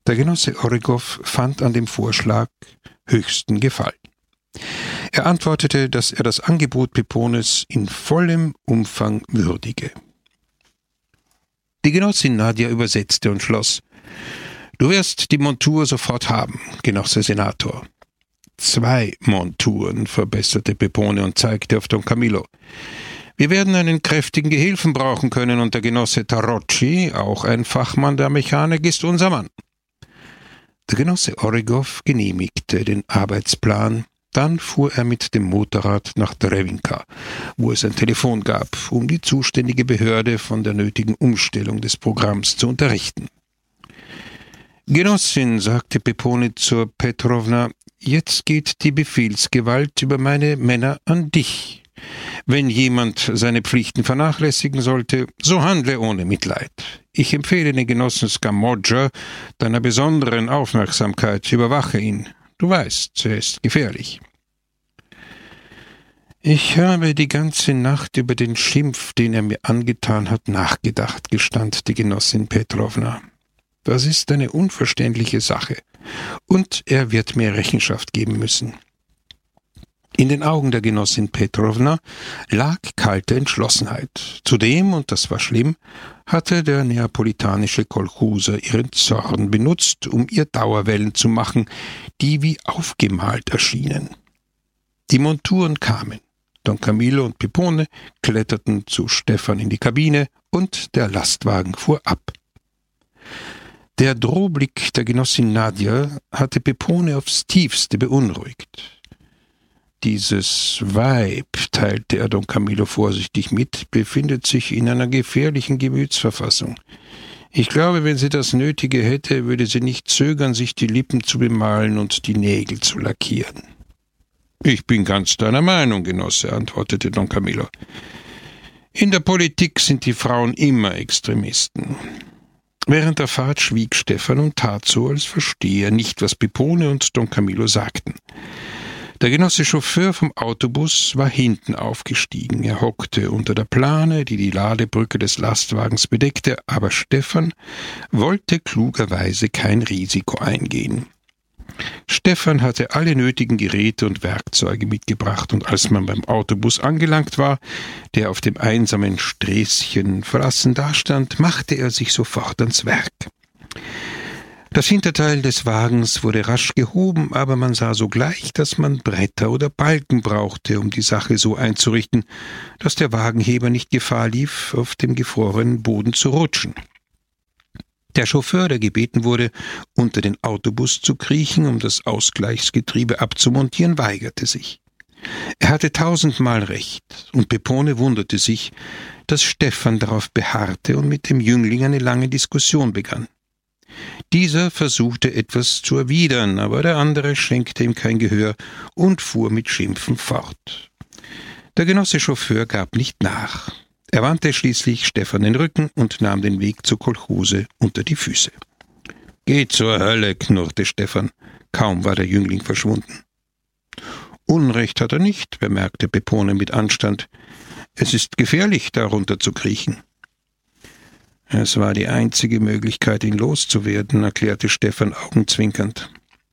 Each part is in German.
Der Genosse Origow fand an dem Vorschlag höchsten Gefallen. Er antwortete, dass er das Angebot Pepones in vollem Umfang würdige. Die Genossin Nadja übersetzte und schloss: »Du wirst die Montur sofort haben, Genosse Senator.« »2 Monturen«, verbesserte Pepone und zeigte auf Don Camillo. »Wir werden einen kräftigen Gehilfen brauchen können, und der Genosse Tarocci, auch ein Fachmann der Mechanik, ist unser Mann.« Der Genosse Origow genehmigte den Arbeitsplan. Dann fuhr er mit dem Motorrad nach Drewinka, wo es ein Telefon gab, um die zuständige Behörde von der nötigen Umstellung des Programms zu unterrichten. »Genossin«, sagte Pepone zur Petrovna, »jetzt geht die Befehlsgewalt über meine Männer an dich. Wenn jemand seine Pflichten vernachlässigen sollte, so handle ohne Mitleid. Ich empfehle den Genossen Scamoggia deiner besonderen Aufmerksamkeit, überwache ihn. Du weißt, er ist gefährlich.« »Ich habe die ganze Nacht über den Schimpf, den er mir angetan hat, nachgedacht«, gestand die Genossin Petrovna. »Das ist eine unverständliche Sache, und er wird mir Rechenschaft geben müssen.« In den Augen der Genossin Petrovna lag kalte Entschlossenheit. Zudem, und das war schlimm, hatte der neapolitanische Kolchuser ihren Zorn benutzt, um ihr Dauerwellen zu machen, die wie aufgemalt erschienen. Die Monturen kamen. Don Camillo und Pepone kletterten zu Stefan in die Kabine, und der Lastwagen fuhr ab. Der Drohblick der Genossin Nadja hatte Pepone aufs Tiefste beunruhigt. »Dieses Weib«, teilte er Don Camillo vorsichtig mit, »befindet sich in einer gefährlichen Gemütsverfassung. Ich glaube, wenn sie das Nötige hätte, würde sie nicht zögern, sich die Lippen zu bemalen und die Nägel zu lackieren.« »Ich bin ganz deiner Meinung, Genosse«, antwortete Don Camillo. »In der Politik sind die Frauen immer Extremisten.« Während der Fahrt schwieg Stefan und tat so, als verstehe er nicht, was Pepone und Don Camillo sagten. Der Genosse Chauffeur vom Autobus war hinten aufgestiegen. Er hockte unter der Plane, die die Ladebrücke des Lastwagens bedeckte, aber Stefan wollte klugerweise kein Risiko eingehen. Stefan hatte alle nötigen Geräte und Werkzeuge mitgebracht, und als man beim Autobus angelangt war, der auf dem einsamen Sträßchen verlassen dastand, machte er sich sofort ans Werk. Das Hinterteil des Wagens wurde rasch gehoben, aber man sah sogleich, dass man Bretter oder Balken brauchte, um die Sache so einzurichten, dass der Wagenheber nicht Gefahr lief, auf dem gefrorenen Boden zu rutschen. Der Chauffeur, der gebeten wurde, unter den Autobus zu kriechen, um das Ausgleichsgetriebe abzumontieren, weigerte sich. Er hatte 1000-mal recht, und Pepone wunderte sich, dass Stefan darauf beharrte und mit dem Jüngling eine lange Diskussion begann. Dieser versuchte etwas zu erwidern, aber der andere schenkte ihm kein Gehör und fuhr mit Schimpfen fort. Der Genosse Chauffeur gab nicht nach. Er wandte schließlich Stefan den Rücken und nahm den Weg zur Kolchose unter die Füße. »Geh zur Hölle«, knurrte Stefan. Kaum war der Jüngling verschwunden. »Unrecht hat er nicht«, bemerkte Pepone mit Anstand. »Es ist gefährlich, darunter zu kriechen.« »Es war die einzige Möglichkeit, ihn loszuwerden«, erklärte Stefan augenzwinkernd.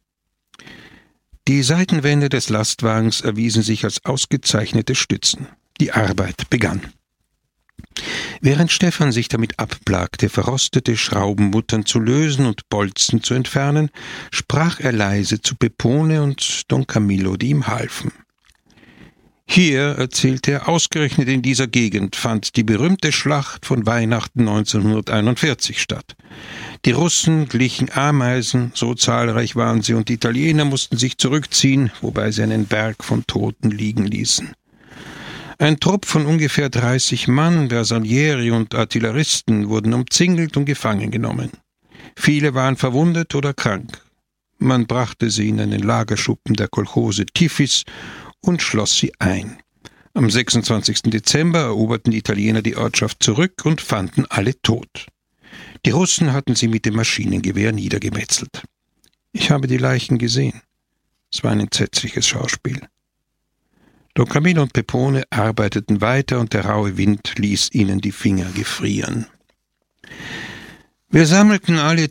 Die Seitenwände des Lastwagens erwiesen sich als ausgezeichnete Stützen. Die Arbeit begann. Während Stefan sich damit abplagte, verrostete Schraubenmuttern zu lösen und Bolzen zu entfernen, sprach er leise zu Pepone und Don Camillo, die ihm halfen. »Hier«, erzählte er, »ausgerechnet in dieser Gegend fand die berühmte Schlacht von Weihnachten 1941 statt. Die Russen glichen Ameisen, so zahlreich waren sie, und die Italiener mussten sich zurückziehen, wobei sie einen Berg von Toten liegen ließen. Ein Trupp von ungefähr 30 Mann, Bersaglieri und Artilleristen, wurden umzingelt und gefangen genommen. Viele waren verwundet oder krank. Man brachte sie in einen Lagerschuppen der Kolchose Tiflis und schloss sie ein. Am 26. Dezember eroberten die Italiener die Ortschaft zurück und fanden alle tot. Die Russen hatten sie mit dem Maschinengewehr niedergemetzelt. Ich habe die Leichen gesehen. Es war ein entsetzliches Schauspiel.« Don Camillo und Pepone arbeiteten weiter, und der raue Wind ließ ihnen die Finger gefrieren. »Wir sammelten alle